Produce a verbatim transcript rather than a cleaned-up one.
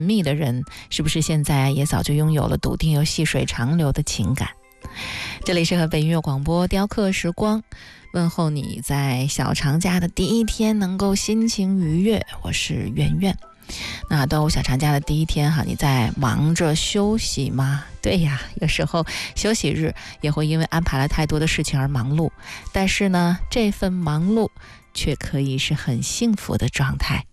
密的人，是不是现在也早就拥有了笃定又细水长流的情感？这里是河北音乐广播雕刻时光，问候你在小长假的第一天能够心情愉悦，我是圆圆。那端午小长假的第一天哈，你在忙着休息吗？对呀，有时候休息日也会因为安排了太多的事情而忙碌，但是呢，这份忙碌却可以是很幸福的状态。